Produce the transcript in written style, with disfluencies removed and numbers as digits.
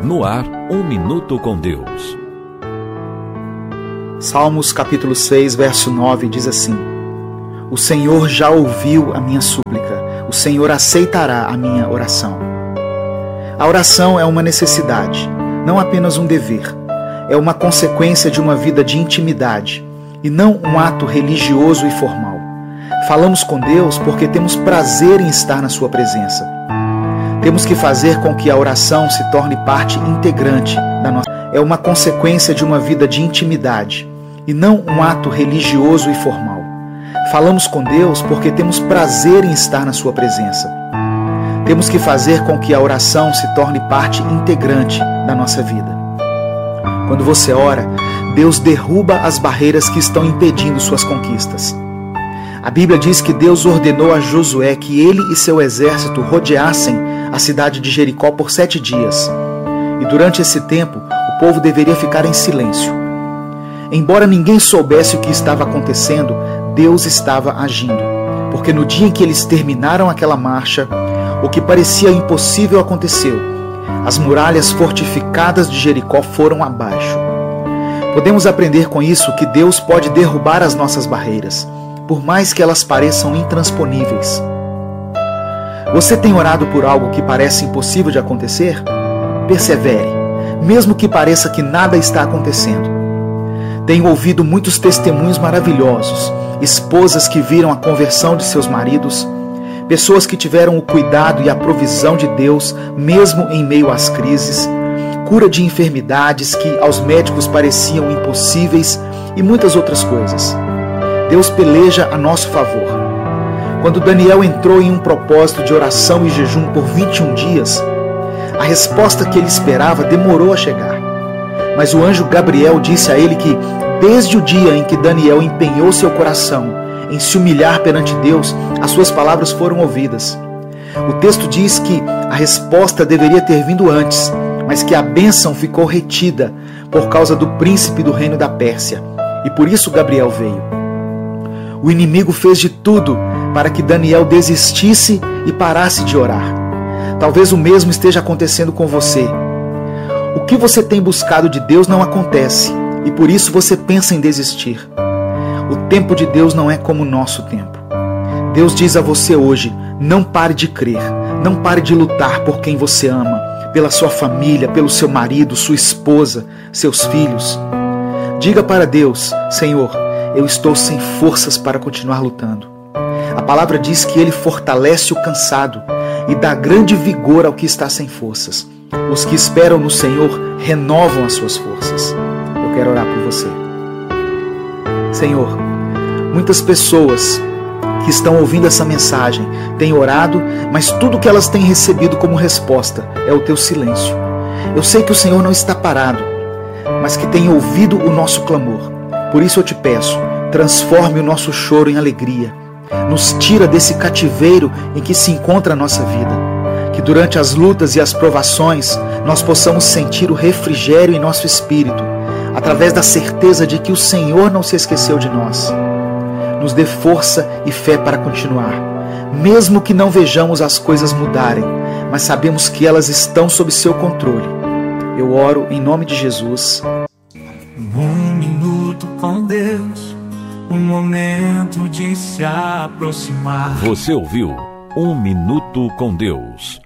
No ar, Um Minuto com Deus. Salmos capítulo 6, verso 9 diz assim: O Senhor já ouviu a minha súplica, o Senhor aceitará a minha oração. A oração é uma necessidade, não apenas um dever. É uma consequência de uma vida de intimidade e não um ato religioso e formal. Falamos com Deus porque temos prazer em estar na sua presença. Temos que fazer com que a oração se torne parte integrante da nossa vida. É uma consequência de uma vida de intimidade e não um ato religioso e formal. Falamos com Deus porque temos prazer em estar na sua presença. Temos que fazer com que a oração se torne parte integrante da nossa vida. Quando você ora, Deus derruba as barreiras que estão impedindo suas conquistas. A Bíblia diz que Deus ordenou a Josué que ele e seu exército rodeassem a cidade de Jericó por 7 dias. E durante esse tempo, o povo deveria ficar em silêncio. Embora ninguém soubesse o que estava acontecendo, Deus estava agindo. Porque no dia em que eles terminaram aquela marcha, o que parecia impossível aconteceu. As muralhas fortificadas de Jericó foram abaixo. Podemos aprender com isso que Deus pode derrubar as nossas barreiras, por mais que elas pareçam intransponíveis. Você tem orado por algo que parece impossível de acontecer? Persevere, mesmo que pareça que nada está acontecendo. Tenho ouvido muitos testemunhos maravilhosos, esposas que viram a conversão de seus maridos, pessoas que tiveram o cuidado e a provisão de Deus, mesmo em meio às crises, cura de enfermidades que aos médicos pareciam impossíveis e muitas outras coisas. Deus peleja a nosso favor. Quando Daniel entrou em um propósito de oração e jejum por 21 dias, a resposta que ele esperava demorou a chegar. Mas o anjo Gabriel disse a ele que, desde o dia em que Daniel empenhou seu coração em se humilhar perante Deus, as suas palavras foram ouvidas. O texto diz que a resposta deveria ter vindo antes, mas que a bênção ficou retida por causa do príncipe do reino da Pérsia. E por isso Gabriel veio. O inimigo fez de tudo para que Daniel desistisse e parasse de orar. Talvez o mesmo esteja acontecendo com você. O que você tem buscado de Deus não acontece, e por isso você pensa em desistir. O tempo de Deus não é como o nosso tempo. Deus diz a você hoje: não pare de crer, não pare de lutar por quem você ama, pela sua família, pelo seu marido, sua esposa, seus filhos. Diga para Deus: Senhor, eu estou sem forças para continuar lutando. A palavra diz que Ele fortalece o cansado e dá grande vigor ao que está sem forças. Os que esperam no Senhor renovam as suas forças. Eu quero orar por você. Senhor, muitas pessoas que estão ouvindo essa mensagem têm orado, mas tudo que elas têm recebido como resposta é o Teu silêncio. Eu sei que o Senhor não está parado, mas que tem ouvido o nosso clamor. Por isso eu te peço, transforme o nosso choro em alegria. Nos tira desse cativeiro em que se encontra a nossa vida. Que durante as lutas e as provações nós possamos sentir o refrigério em nosso espírito, através da certeza de que o Senhor não se esqueceu de nós. Nos dê força e fé para continuar, mesmo que não vejamos as coisas mudarem, mas sabemos que elas estão sob seu controle. Eu oro em nome de Jesus. Um minuto com Deus, um momento de se aproximar. Você ouviu Um Minuto com Deus.